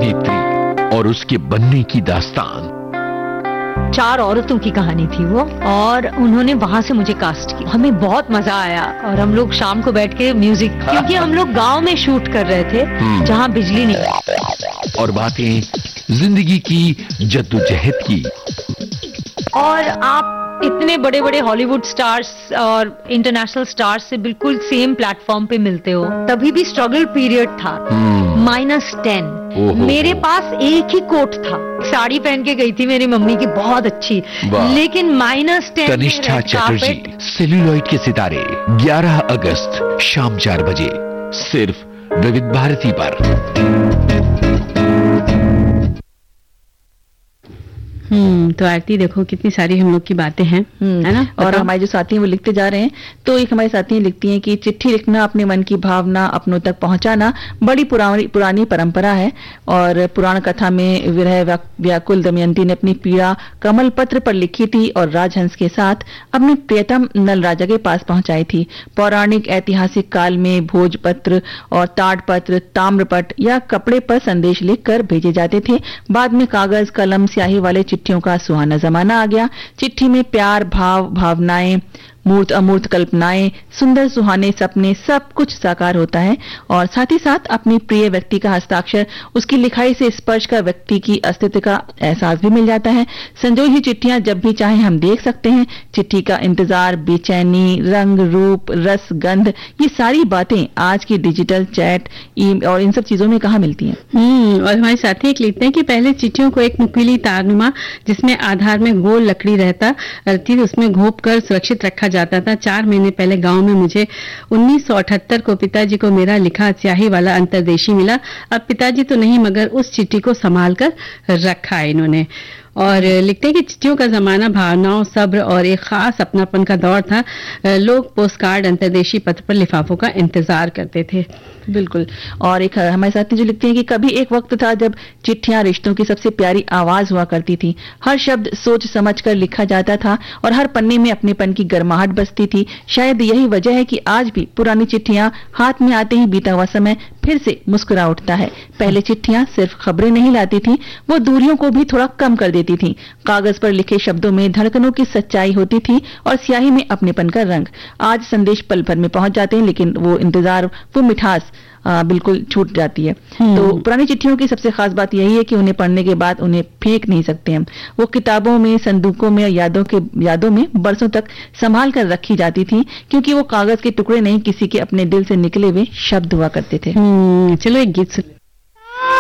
अभिनेत्री और उसके बनने की दास्तान। 4 औरतों की कहानी थी वो, और उन्होंने वहां से मुझे कास्ट किया। हमें बहुत मजा आया, और हम लोग शाम को बैठ के म्यूजिक, क्योंकि हम लोग गांव में शूट कर रहे थे जहां बिजली नहीं। और बातें जिंदगी की जद्दोजहद की। और आप इतने बड़े बड़े हॉलीवुड स्टार्स और इंटरनेशनल स्टार्स से बिल्कुल सेम प्लेटफॉर्म पे मिलते हो। तभी भी स्ट्रगल पीरियड था। -10 मेरे पास एक ही कोट था, साड़ी पहन के गई थी मेरी मम्मी की, बहुत अच्छी, लेकिन -10। तनिष्ठा चटर्जी, सेल्यूलॉइड के सितारे, 11 अगस्त शाम 4 बजे, सिर्फ विविध भारती पर। तो आरती देखो कितनी सारी हम लोग की बातें हैं, है ना। और हमारे जो साथी हैं वो लिखते जा रहे हैं। तो एक हमारी साथी लिखती हैं कि चिट्ठी लिखना, अपने मन की भावना अपनों तक पहुंचाना बड़ी पुरानी परंपरा है। और पुराण कथा में विरह व्याकुल दमयंती ने अपनी पीड़ा कमल पत्र पर लिखी थी और राजहंस के साथ अपने प्रियतम नल राजा के पास पहुंचाई थी। पौराणिक ऐतिहासिक काल में भोजपत्र और ताड़पत्र, ताम्रपट या कपड़े पर संदेश लिखकर भेजे जाते थे। बाद में कागज, कलम, स्याही वाले चिट्ठियों का सुहाना जमाना आ गया। चिट्ठी में प्यार, भावनाएं, मूर्त अमूर्त कल्पनाएं, सुंदर सुहाने सपने, सब कुछ साकार होता है। और साथ ही साथ अपनी प्रिय व्यक्ति का हस्ताक्षर, उसकी लिखाई से स्पर्श का व्यक्ति की अस्तित्व का एहसास भी मिल जाता है। संजोई हुई चिट्ठियां जब भी चाहे हम देख सकते हैं। चिट्ठी का इंतजार, बेचैनी, रंग, रूप, रस, गंध, ये सारी बातें आज की डिजिटल चैट और इन सब चीजों में कहाँ मिलती हैं। और हमारे साथी एक लिखते हैं कि पहले चिट्ठियों को एक नुकीली तारनुमा, जिसमें आधार में गोल लकड़ी रहता थी, उसमें घोंप कर सुरक्षित रखा जाता था। 4 महीने पहले गांव में मुझे 1978 को पिताजी को मेरा लिखा स्याही वाला अंतर्देशी मिला। अब पिताजी तो नहीं, मगर उस चिट्ठी को संभाल कर रखा है इन्होंने। और लिखते हैं कि चिट्ठियों का जमाना भावनाओं, सब्र और एक खास अपनापन का दौर था। लोग पोस्ट कार्ड, अंतर्देशी पत्र पर लिफाफों का इंतजार करते थे। बिल्कुल। और एक हमारे साथी जो लिखते हैं कि कभी एक वक्त था जब चिट्ठियां रिश्तों की सबसे प्यारी आवाज हुआ करती थी। हर शब्द सोच समझ कर लिखा जाता था और हर पन्ने में अपनेपन की गर्माहट बसती थी। शायद यही वजह है कि आज भी पुरानी चिट्ठियां हाथ में आते ही बीता हुआ समय फिर से मुस्कुरा उठता है। पहले चिट्ठियां सिर्फ खबरें नहीं लाती थी, वो दूरियों को भी थोड़ा कम कर देती थी। कागज पर लिखे शब्दों में धड़कनों की सच्चाई होती थी और स्याही में अपनेपन का रंग। आज संदेश पल भर में पहुंच जाते हैं, लेकिन वो इंतजार, वो मिठास बिल्कुल छूट जाती है। तो पुरानी चिट्ठियों की सबसे खास बात यही है कि उन्हें पढ़ने के बाद उन्हें फेंक नहीं सकते हम। वो किताबों में, संदूकों में, यादों में बरसों तक संभाल कर रखी जाती थी, क्योंकि वो कागज के टुकड़े नहीं, किसी के अपने दिल से निकले हुए शब्द हुआ करते थे। चलो एक गीत सुन।